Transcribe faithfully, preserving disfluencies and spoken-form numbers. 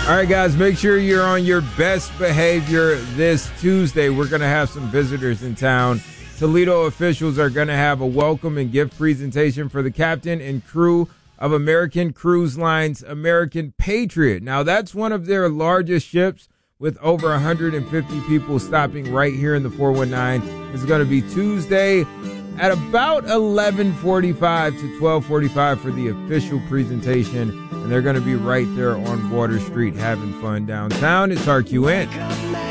All right, guys, make sure you're on your best behavior this Tuesday. We're going to have some visitors in town. Toledo officials are going to have a welcome and gift presentation for the captain and crew of American Cruise Line's American Patriot. Now, that's one of their largest ships with over one hundred fifty people stopping right here in the four one nine. It's going to be Tuesday at about eleven forty-five to twelve forty-five for the official presentation, and they're going to be right there on Water Street having fun downtown. It's R Q N.